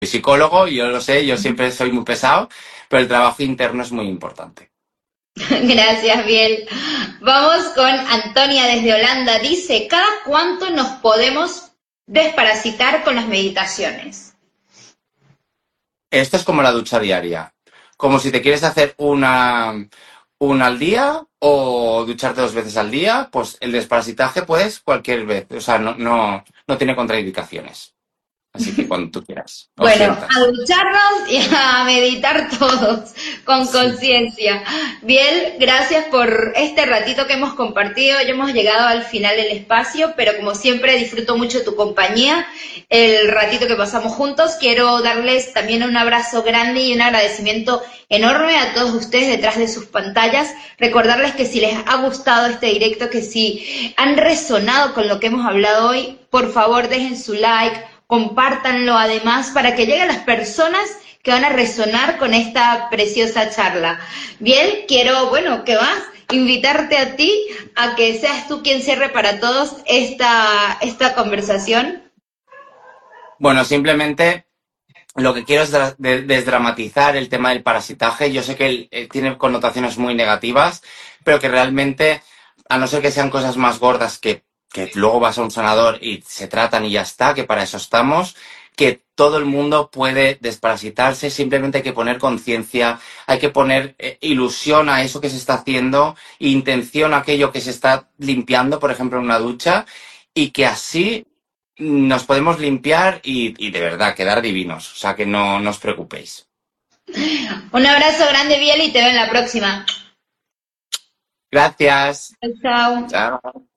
psicólogo, yo lo sé, yo siempre soy muy pesado, pero el trabajo interno es muy importante. Gracias, Biel. Vamos con Antonia desde Holanda. Dice, ¿cada cuánto nos podemos desparasitar con las meditaciones? Esto es como la ducha diaria. Como si te quieres hacer una al día o ducharte 2 veces al día, pues el desparasitaje puedes cualquier vez. O sea, no tiene contraindicaciones. Así que cuando tú quieras o Bueno, a sientas. ducharnos y a meditar todos con Sí. conciencia. Biel, gracias por este ratito que hemos compartido. Ya hemos llegado al final del espacio, pero como siempre disfruto mucho tu compañía, el ratito que pasamos juntos. Quiero darles también un abrazo grande y un agradecimiento enorme a todos ustedes detrás de sus pantallas. Recordarles que si les ha gustado este directo, que si han resonado con lo que hemos hablado hoy, por favor dejen su like, compártanlo además para que lleguen las personas que van a resonar con esta preciosa charla. Bien, quiero, bueno, ¿qué más? Invitarte a ti a que seas tú quien cierre para todos esta conversación. Bueno, simplemente lo que quiero es desdramatizar el tema del parasitaje. Yo sé que tiene connotaciones muy negativas, pero que realmente, a no ser que sean cosas más gordas que luego vas a un sanador y se tratan y ya está, que para eso estamos, que todo el mundo puede desparasitarse, simplemente hay que poner conciencia, hay que poner ilusión a eso que se está haciendo, intención a aquello que se está limpiando, por ejemplo, en una ducha, y que así nos podemos limpiar y de verdad quedar divinos. O sea que no os preocupéis. Un abrazo grande, Biel, y te veo en la próxima. Gracias. Chao, chao. Chao.